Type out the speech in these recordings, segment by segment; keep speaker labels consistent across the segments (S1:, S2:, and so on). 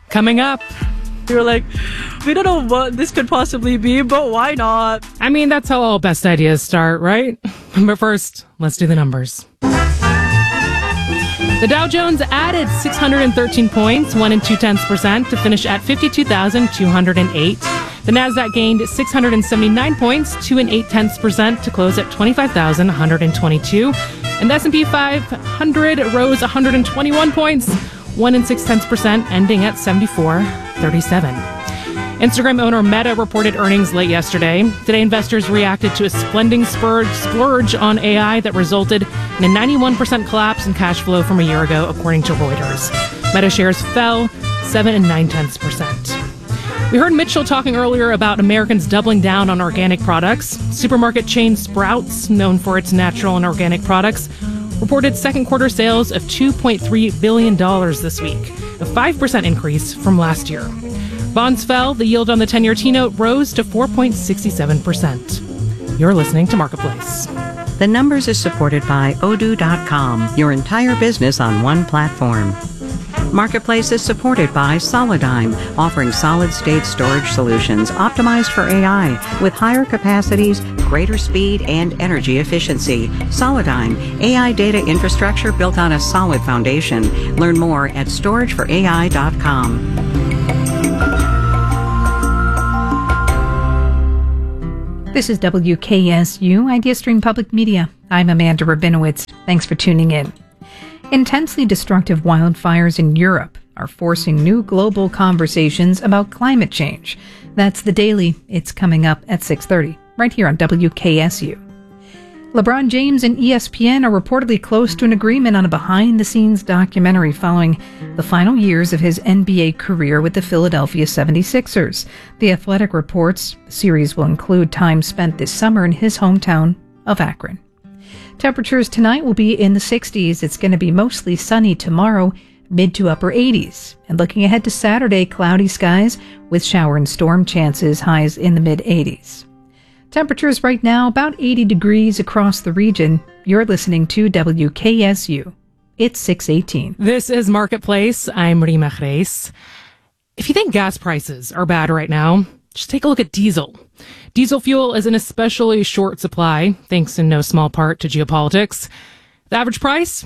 S1: Coming up.
S2: We were like, we don't know what this could possibly be, but why not?
S1: I mean, that's how all best ideas start, right? But first, let's do the numbers. The Dow Jones added 613 points, 1.2%, to finish at 52,208. The Nasdaq gained 679 points, 2.8%, to close at 25,122. And the S&P 500 rose 121 points, 1.6%, ending at 7437. Instagram owner Meta reported earnings late yesterday. Today, investors reacted to a splurge on AI that resulted in a 91% collapse in cash flow from a year ago, according to Reuters. Meta shares fell 7.9%. We heard Mitchell talking earlier about Americans doubling down on organic products. Supermarket chain Sprouts, known for its natural and organic products, reported second quarter sales of $2.3 billion this week, a 5% increase from last year. Bonds fell. The yield on the 10-year T-note rose to 4.67%. You're listening to Marketplace.
S3: The Numbers is supported by Odoo.com, your entire business on one platform. Marketplace is supported by Solidigm, offering solid-state storage solutions optimized for AI with higher capacities, greater speed, and energy efficiency. Solidigm, AI data infrastructure built on a solid foundation. Learn more at storageforai.com.
S4: This is WKSU, Idea Stream Public Media. I'm Amanda Rabinowitz. Thanks for tuning in. Intensely destructive wildfires in Europe are forcing new global conversations about climate change. That's The Daily. It's coming up at 6:30, right here on WKSU. LeBron James and ESPN are reportedly close to an agreement on a behind-the-scenes documentary following the final years of his NBA career with the Philadelphia 76ers. The Athletic reports the series will include time spent this summer in his hometown of Akron. Temperatures tonight will be in the 60s. It's going to be mostly sunny tomorrow, mid to upper 80s. And looking ahead to Saturday, cloudy skies with shower and storm chances, highs in the mid-80s. Temperatures right now about 80 degrees across the region. You're listening to WKSU. It's 6:18.
S1: This is Marketplace. I'm Rima Reis. If you think gas prices are bad right now, just take a look at diesel. Diesel fuel is in especially short supply, thanks in no small part to geopolitics. The average price,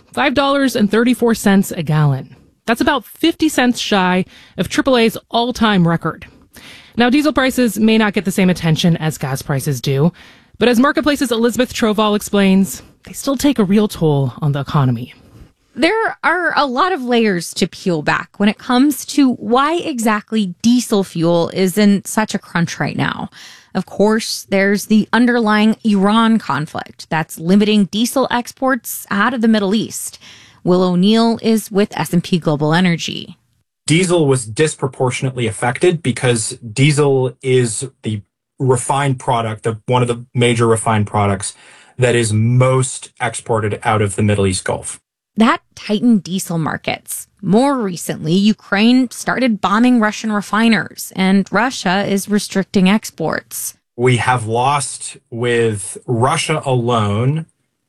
S1: $5.34 a gallon. That's about 50 cents shy of AAA's all-time record. Now, diesel prices may not get the same attention as gas prices do, but as Marketplace's Elizabeth Troval explains, they still take a real toll on the economy.
S5: There are a lot of layers to peel back when it comes to why exactly diesel fuel is in such a crunch right now. Of course, there's the underlying Iran conflict that's limiting diesel exports out of the Middle East. Will O'Neill is with S&P Global Energy.
S6: Diesel was disproportionately affected because diesel is the refined product of one of the major refined products that is most exported out of the Middle East Gulf.
S5: That tightened diesel markets. More recently, Ukraine started bombing Russian refiners, and Russia is restricting exports.
S6: We have lost, with Russia alone,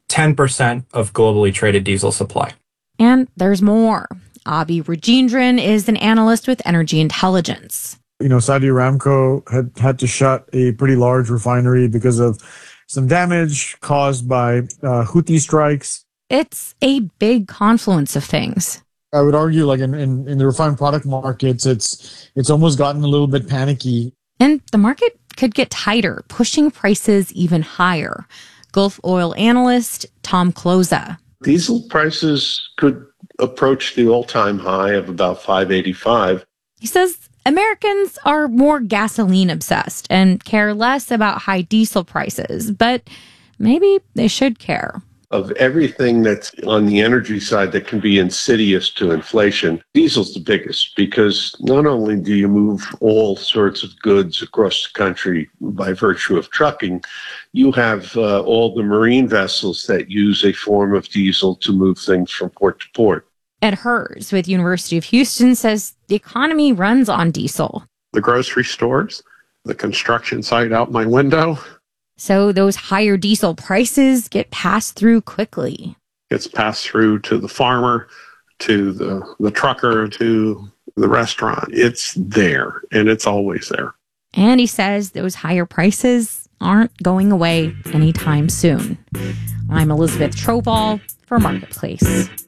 S6: 10% of globally traded diesel supply.
S5: And there's more. Abhi Rajendran is an analyst with Energy Intelligence.
S7: Saudi Aramco had to shut a pretty large refinery because of some damage caused by Houthi strikes.
S5: It's a big confluence of things.
S7: I would argue, like in the refined product markets, it's almost gotten a little bit panicky.
S5: And the market could get tighter, pushing prices even higher. Gulf oil analyst Tom Closa.
S8: Diesel prices could approach the all-time high of about $5.85.
S5: He says Americans are more gasoline obsessed and care less about high diesel prices, but maybe they should care.
S8: Of everything that's on the energy side that can be insidious to inflation, diesel's the biggest, because not only do you move all sorts of goods across the country by virtue of trucking, you have all the marine vessels that use a form of diesel to move things from port to port.
S5: Ed Hers with University of Houston says the economy runs on diesel.
S9: The grocery stores, the construction site out my window.
S5: So those higher diesel prices get passed through quickly.
S9: It's passed through to the farmer, to the trucker, to the restaurant. It's there, and it's always there.
S5: And he says those higher prices aren't going away anytime soon. I'm Elizabeth Trovall for Marketplace.